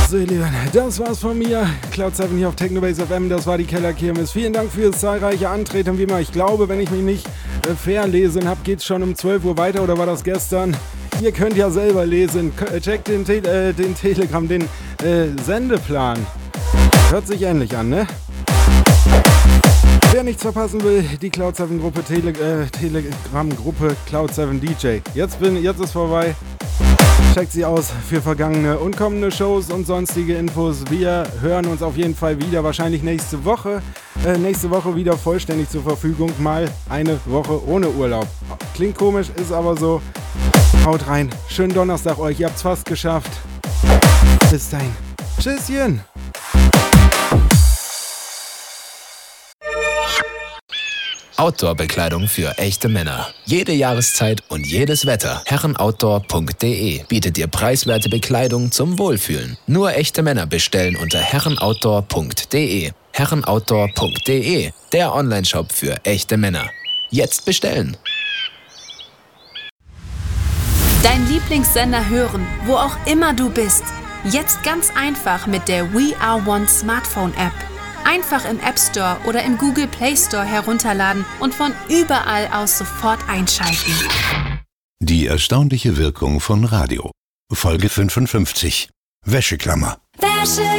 So, ihr Lieben, das war's von mir. Cloud 7 hier auf Technobase FM, das war die Kellerkirmes. Vielen Dank fürs zahlreiche Antreten. Wie immer, ich glaube, wenn ich mich nicht verlesen habe, geht's schon um 12 Uhr weiter, oder war das gestern? Ihr könnt ja selber lesen. Checkt den Telegram, den Sendeplan. Hört sich ähnlich an, ne? Wer nichts verpassen will, die Cloud 7 Gruppe, Telegram-Gruppe Cloud 7 DJ. Jetzt ist vorbei. Checkt sie aus für vergangene und kommende Shows und sonstige Infos. Wir hören uns auf jeden Fall wieder, wahrscheinlich nächste Woche. Nächste Woche wieder vollständig zur Verfügung. Mal eine Woche ohne Urlaub. Klingt komisch, ist aber so. Haut rein. Schönen Donnerstag euch, ihr habt's fast geschafft. Bis dahin. Tschüsschen. Outdoor-Bekleidung für echte Männer. Jede Jahreszeit und jedes Wetter. Herrenoutdoor.de bietet dir preiswerte Bekleidung zum Wohlfühlen. Nur echte Männer bestellen unter herrenoutdoor.de. Herrenoutdoor.de, der Onlineshop für echte Männer. Jetzt bestellen! Dein Lieblingssender hören, wo auch immer du bist. Jetzt ganz einfach mit der We Are One Smartphone-App. Einfach im App Store oder im Google Play Store herunterladen und von überall aus sofort einschalten. Die erstaunliche Wirkung von Radio. Folge 55. Wäscheklammer.